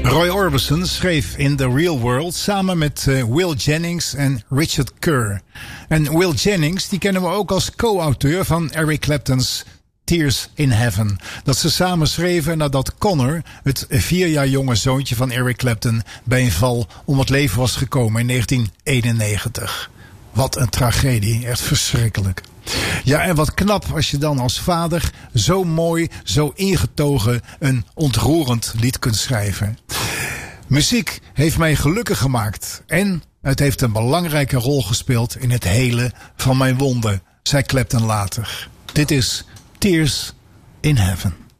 Roy Orbison schreef In the Real World samen met Will Jennings en Richard Kerr. En Will Jennings, die kennen we ook als co-auteur van Eric Clapton's Tears in Heaven. Dat ze samen schreven nadat Connor, het 4 jaar jonge zoontje van Eric Clapton, bij een val om het leven was gekomen in 1991. Wat een tragedie, echt verschrikkelijk. Ja, en wat knap als je dan als vader zo mooi, zo ingetogen een ontroerend lied kunt schrijven. Muziek heeft mij gelukkig gemaakt en het heeft een belangrijke rol gespeeld in het helen van mijn wonden, zei Clapton later. Dit is Tears in Heaven.